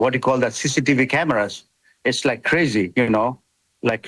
what do you call that, CCTV cameras. It's like crazy, like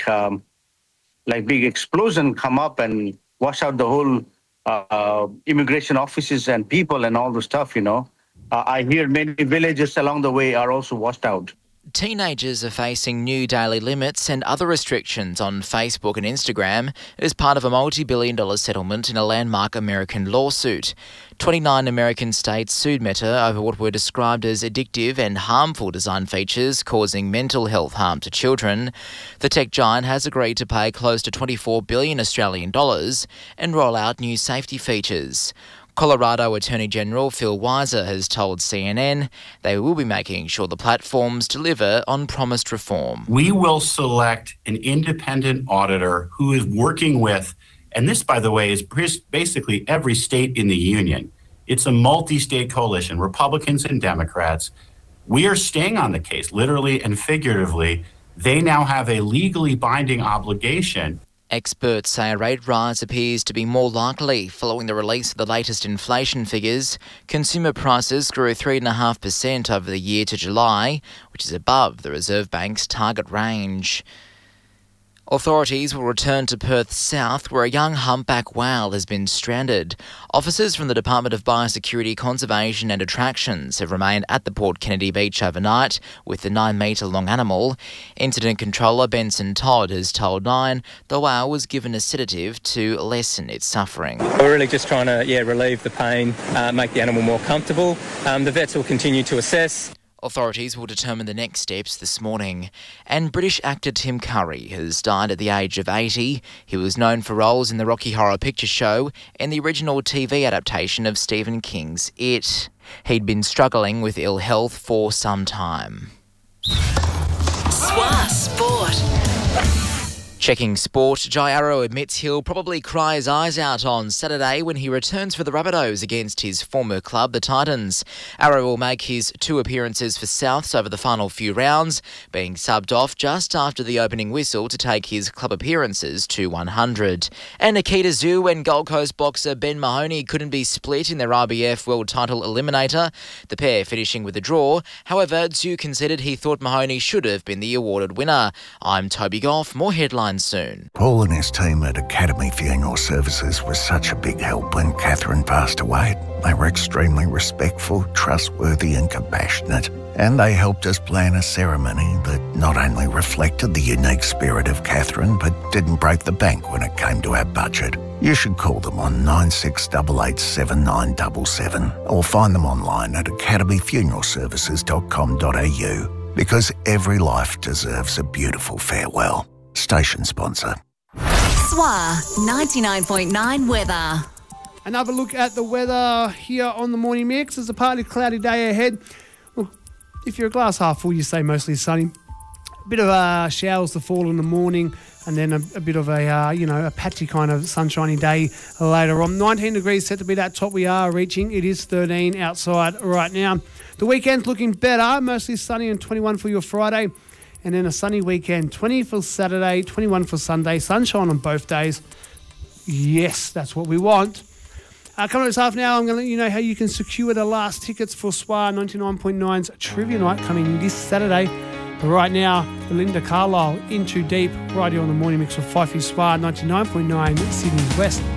big explosion come up and wash out the whole immigration offices and people and all the stuff, I hear many villages along the way are also washed out. Teenagers are facing new daily limits and other restrictions on Facebook and Instagram as part of a multi-billion-dollar settlement in a landmark American lawsuit. 29 American states sued Meta over what were described as addictive and harmful design features causing mental health harm to children. The tech giant has agreed to pay close to 24 billion Australian dollars and roll out new safety features. Colorado Attorney General Phil Weiser has told CNN they will be making sure the platforms deliver on promised reform. We will select an independent auditor who is working with, and this, by the way, is basically every state in the union. It's a multi-state coalition, Republicans and Democrats. We are staying on the case, literally and figuratively. They now have a legally binding obligation. Experts say a rate rise appears to be more likely following the release of the latest inflation figures. Consumer prices grew 3.5% over the year to July, which is above the Reserve Bank's target range. Authorities will return to Perth South, where a young humpback whale has been stranded. Officers from the Department of Biosecurity, Conservation and Attractions have remained at the Port Kennedy beach overnight with the 9-metre-long animal. Incident controller Benson Todd has told Nine the whale was given a sedative to lessen its suffering. We're really just trying to relieve the pain, make the animal more comfortable. The vets will continue to assess. Authorities will determine the next steps this morning. And British actor Tim Curry has died at the age of 80. He was known for roles in the Rocky Horror Picture Show and the original TV adaptation of Stephen King's It. He'd been struggling with ill health for some time. SWA Sport. Checking sport, Jai Arrow admits he'll probably cry his eyes out on Saturday when he returns for the Rabbitohs against his former club, the Titans. Arrow will make his 2 appearances for Souths over the final few rounds, being subbed off just after the opening whistle to take his club appearances to 100. And Nikita Zhu and Gold Coast boxer Ben Mahoney couldn't be split in their IBF World Title Eliminator, the pair finishing with a draw. However, Zhu conceded he thought Mahoney should have been the awarded winner. I'm Toby Goff, more headlines soon. Paul and his team at Academy Funeral Services was such a big help when Catherine passed away. They were extremely respectful, trustworthy and compassionate. And they helped us plan a ceremony that not only reflected the unique spirit of Catherine, but didn't break the bank when it came to our budget. You should call them on 96887977 or find them online at academyfuneralservices.com.au, because every life deserves a beautiful farewell. Station sponsor. SWA 99.9 weather. Another look at the weather here on the Morning Mix. It's a partly cloudy day ahead. Well, if you're a glass half full, you say mostly sunny. A bit of showers to fall in the morning, and then a bit of a patchy kind of sunshiny day later on. 19 degrees set to be that top we are reaching. It is 13 outside right now. The weekend's looking better, mostly sunny and 21 for your Friday. And then a sunny weekend, 20 for Saturday, 21 for Sunday. Sunshine on both days. Yes, that's what we want. Coming up this half now, I'm going to let you know how you can secure the last tickets for SWA 99.9's Trivia Night coming this Saturday. But right now, Belinda Carlisle, In Too Deep, right here on the Morning Mix of Fifey SWA 99.9 Sydney's West.